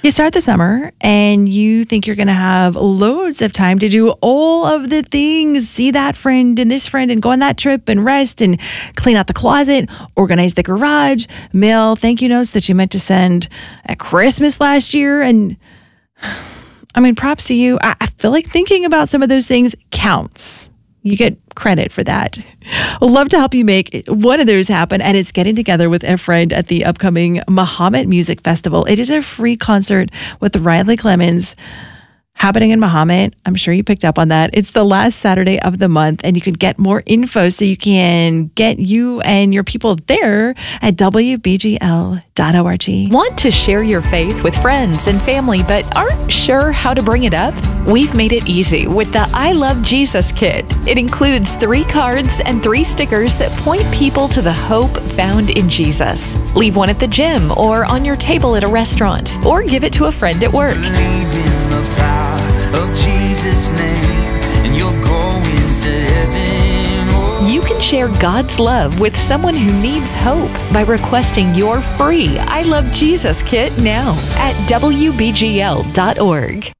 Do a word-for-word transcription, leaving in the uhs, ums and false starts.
You start the summer and you think you're going to have loads of time to do all of the things, see that friend and this friend and go on that trip and rest and clean out the closet, organize the garage, mail thank you notes that you meant to send at Christmas last year. And I mean, props to you. I, I feel like thinking about some of those things counts. You get credit for that. I'd love to help you make one of those happen, and it's getting together with a friend at the upcoming Mahomet Music Festival. It is a free concert with Riley Clemmons happening in Mahomet. I'm sure you picked up on that. It's the last Saturday of the month, and you can get more info so you can get you and your people there at w b g l dot org. Want to share your faith with friends and family but aren't sure how to bring it up? We've made it easy with the I Love Jesus kit. It includes three cards and three stickers that point people to the hope found in Jesus. Leave one at the gym or on your table at a restaurant, or give it to a friend at work. Of Jesus' name, and you're going to heaven. Oh. You can share God's love with someone who needs hope by requesting your free I Love Jesus kit now at w b g l dot org.